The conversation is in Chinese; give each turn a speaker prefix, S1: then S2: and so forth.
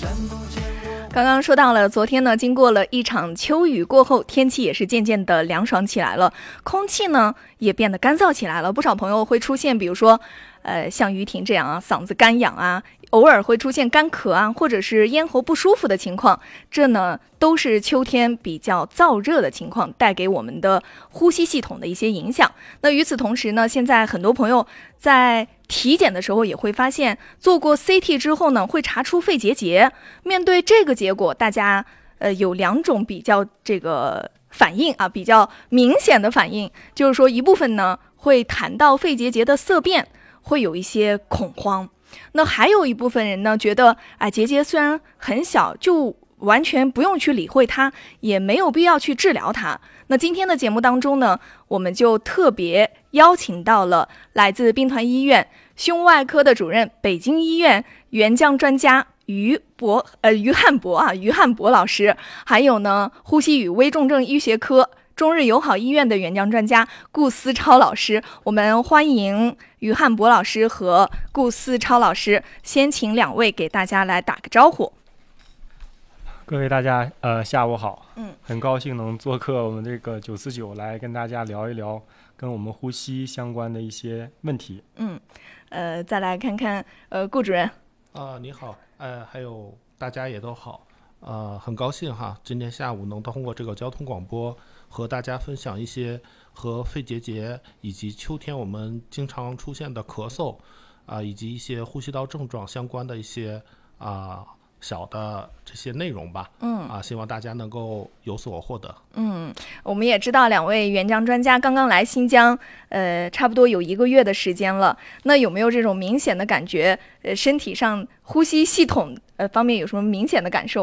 S1: 刚刚说到了，昨天呢，经过了一场秋雨过后，天气也是渐渐的凉爽起来了，空气呢也变得干燥起来了。不少朋友会出现，比如说，像于婷这样啊，嗓子干痒啊，偶尔会出现干咳啊，或者是咽喉不舒服的情况，这呢都是秋天比较燥热的情况带给我们的呼吸系统的一些影响。那与此同时呢，现在很多朋友在体检的时候也会发现，做过 CT 之后呢，会查出肺结节。面对这个结果，大家有两种比较这个反应啊，比较明显的反应，就是说一部分呢会谈到肺结节的色变，会有一些恐慌。那还有一部分人呢，觉得结节虽然很小，就完全不用去理会它，也没有必要去治疗它。那今天的节目当中呢，我们就特别邀请到了来自兵团医院胸外科的主任、北京医院援疆专家于汉博老师，还有呢呼吸与危重症医学科中日友好医院的援疆专家顾思超老师。我们欢迎于汉博老师和顾思超老师，先请两位给大家来打个招呼。
S2: 各位大家下午好，很高兴能做客我们这个949来跟大家聊一聊跟我们呼吸相关的一些问题。
S1: 再来看看顾主任。
S3: 你好，还有大家也都好，很高兴哈，今天下午能通过这个交通广播和大家分享一些和肺结节以及秋天我们经常出现的咳嗽以及一些呼吸道症状相关的一些小的这些内容吧。希望大家能够有所获得。
S1: 我们也知道两位援疆专家刚刚来新疆，差不多有1个月的时间了。那有没有这种明显的感觉？身体上呼吸系统方面有什么明显的感受？